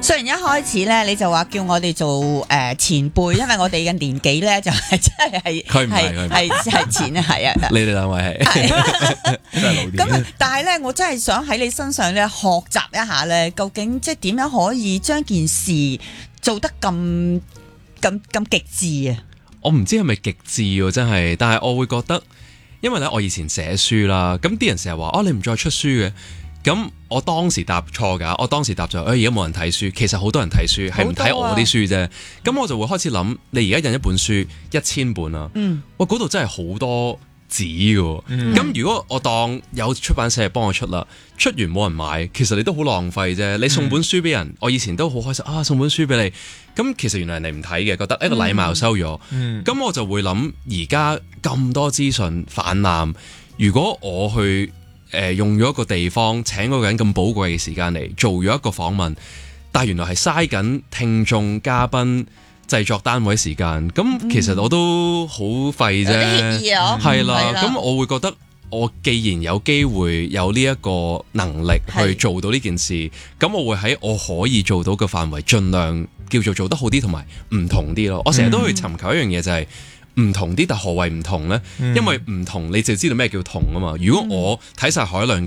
雖然一開始咧你就話叫我哋做前輩，因為我哋嘅年紀咧就係真係佢唔係前啊，係啊。 你哋兩位係真係老啲。 咁但係咧，我真係想喺你身上咧學習一下咧，究竟即係點樣可以將件事做得咁極致啊？ 我唔知係咪極致喎，真係，但係我會覺得，因為咧我以前寫書啦，咁啲人成日話你唔再出書嘅。咁我當時答錯㗎，我當時答咗，而家冇人睇書，其實好多人睇書，係唔睇我啲書啫。咁我就會開始諗，你而家印一本書1000本啦，哇嗰度真係好多紙㗎。咁如果我當有出版社幫我出啦，出完冇人買，其實你都好浪費啫。你送本書俾人，我以前都好開心啊，送本書俾你，咁其實原來人哋唔睇嘅，覺得一個禮貌收咗。咁我就會諗，而家咁多資訊氾濫，如果我去用咗一個地方請嗰個人咁寶貴嘅時間嚟做咗一個訪問，但係原來係嘥緊聽眾、嘉賓、製作單位時間，咁其實我都好廢啫，係啦。咁我會覺得，我既然有機會有呢一個能力去做到呢件事，咁我會喺我可以做到嘅範圍，盡量叫做得好啲，同埋唔同啲咯。我成日都去尋求一樣嘢，就係唔同啲，但何謂唔同呢？因為唔同你就知道咩叫同啊嘛。如果我睇晒海量